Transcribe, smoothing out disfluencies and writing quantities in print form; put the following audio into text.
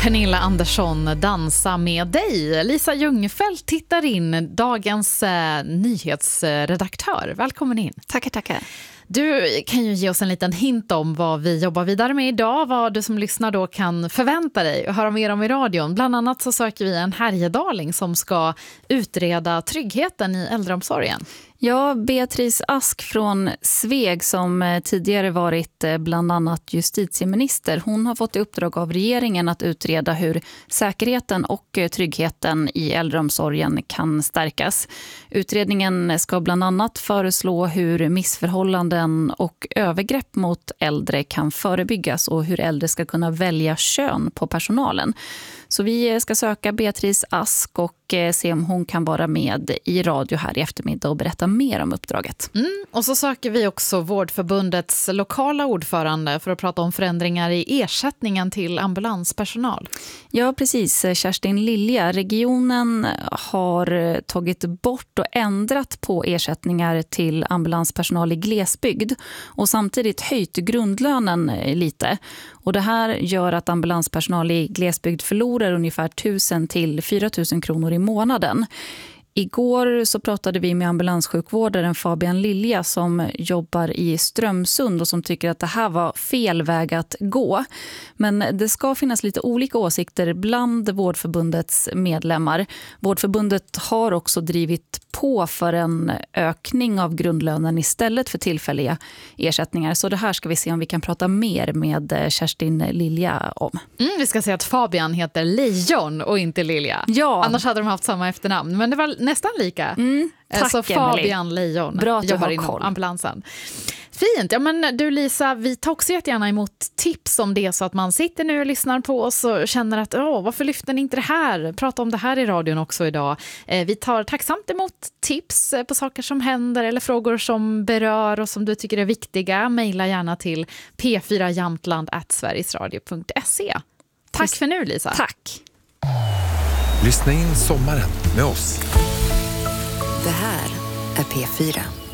Pernilla Andersson, dansa med dig. Lisa Ljungfelt tittar in, dagens nyhetsredaktör. Välkommen in. Tackar. Du kan ju ge oss en liten hint om vad vi jobbar vidare med idag, vad du som lyssnar då kan förvänta dig och höra mer om i radion. Bland annat så söker vi en härjedaling som ska utreda tryggheten i äldreomsorgen. Ja, Beatrice Ask från Sveg som tidigare varit bland annat justitieminister. Hon har fått i uppdrag av regeringen att utreda hur säkerheten och tryggheten i äldreomsorgen kan stärkas. Utredningen ska bland annat föreslå hur missförhållanden och övergrepp mot äldre kan förebyggas och hur äldre ska kunna välja kön på personalen. Så vi ska söka Beatrice Ask och se om hon kan vara med i radio här i eftermiddag och berätta mer om uppdraget. Och så söker vi också Vårdförbundets lokala ordförande för att prata om förändringar i ersättningen till ambulanspersonal. Ja, precis. Kerstin Lilja. Regionen har tagit bort och ändrat på ersättningar till ambulanspersonal i glesbygd och samtidigt höjt grundlönen lite. Och det här gör att ambulanspersonal i glesbygd förlorar ungefär 1000 till 4000 kronor i månaden. Igår så pratade vi med ambulanssjukvårdaren Fabian Lilja som jobbar i Strömsund och som tycker att det här var fel väg att gå. Men det ska finnas lite olika åsikter bland Vårdförbundets medlemmar. Vårdförbundet har också drivit på för en ökning av grundlönen istället för tillfälliga ersättningar. Så det här ska vi se om vi kan prata mer med Kerstin Lilja om. Vi ska säga att Fabian heter Lejon och inte Lilja. Ja. Annars hade de haft samma efternamn. Men det var nästan lika. Tack, så Fabian Lejon bra att jobbar du har inom koll. Ambulansen. Fint. Ja, men du Lisa, vi tar också jättegärna emot tips om det så att man sitter nu och lyssnar på oss och känner att varför lyfter ni inte det här? Prata om det här i radion också idag. Vi tar tacksamt emot tips på saker som händer eller frågor som berör och som du tycker är viktiga. Maila gärna till p4jamtland@sverigesradio.se. Tack för nu, Lisa. Tack. Lyssna in sommaren med oss. Det här är P4.